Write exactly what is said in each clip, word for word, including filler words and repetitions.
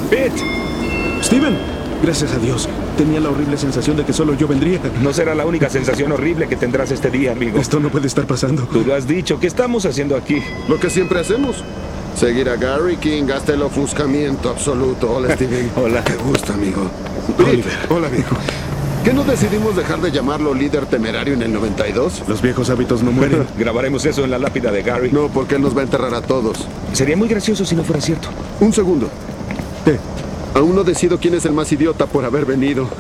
Pete. Steven, gracias a Dios. Tenía la horrible sensación de que solo yo vendría. No será la única sensación horrible que tendrás este día, amigo. Esto no puede estar pasando. Tú lo has dicho. ¿Qué estamos haciendo aquí? Lo que siempre hacemos. Seguir a Gary King hasta el ofuscamiento absoluto. Hola, Steven. Hola. Qué gusto, amigo. Oliver. Hola, amigo. ¿Qué no decidimos dejar de llamarlo líder temerario en el noventa y dos? Los viejos hábitos no mueren. Grabaremos eso en la lápida de Gary. No, porque él nos va a enterrar a todos. Sería muy gracioso si no fuera cierto. Un segundo. ¿Qué? Aún no decido quién es el más idiota por haber venido.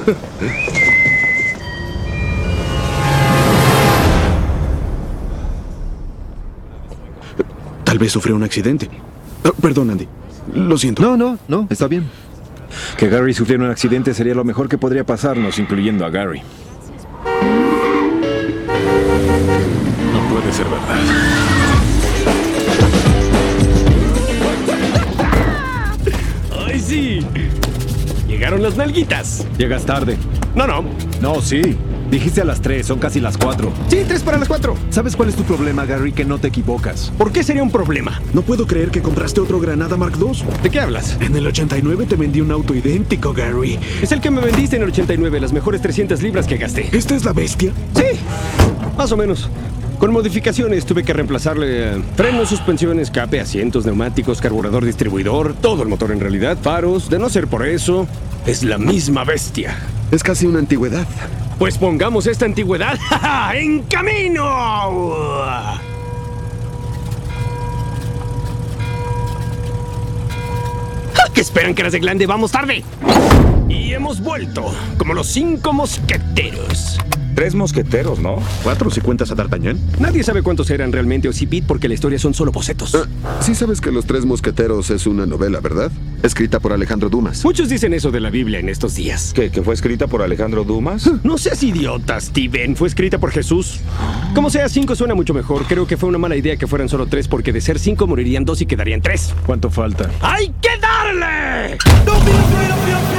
Tal vez sufrió un accidente. Oh, perdón, Andy. Lo siento. No, no, no, está bien. Que Gary sufriera un accidente sería lo mejor que podría pasarnos, incluyendo a Gary. No puede ser verdad. ¡Ay, sí! Llegaron las nalguitas. Llegas tarde. No, no. No, sí. Dijiste a las tres, son casi las cuatro. Sí, tres para las cuatro. ¿Sabes cuál es tu problema, Gary? Que no te equivocas. ¿Por qué sería un problema? No puedo creer que compraste otro Granada Mark dos. ¿De qué hablas? En el ochenta y nueve te vendí un auto idéntico, Gary. Es el que me vendiste en el ochenta y nueve, las mejores trescientas libras que gasté. ¿Esta es la bestia? Sí, más o menos. Con modificaciones tuve que reemplazarle eh, frenos, suspensiones, escape, asientos, neumáticos, carburador, distribuidor, todo el motor en realidad, faros. De no ser por eso, es la misma bestia. Es casi una antigüedad. Pues pongamos esta antigüedad en camino. ¿A qué esperan que las de Glande? ¡Vamos tarde! Y hemos vuelto, como los cinco mosqueteros. Tres mosqueteros, ¿no? ¿Cuatro si cuentas a D'Artagnan? Nadie sabe cuántos eran realmente o si Pete porque la historia son solo bocetos. Ah, sí sabes que Los Tres Mosqueteros es una novela, ¿verdad? Escrita por Alejandro Dumas. Muchos dicen eso de la Biblia en estos días. ¿Qué? ¿Que fue escrita por Alejandro Dumas? No seas idiota, Steven. Fue escrita por Jesús. Como sea, cinco suena mucho mejor. Creo que fue una mala idea que fueran solo tres porque de ser cinco morirían dos y quedarían tres. ¿Cuánto falta? ¡Hay que darle! Don't be afraid of your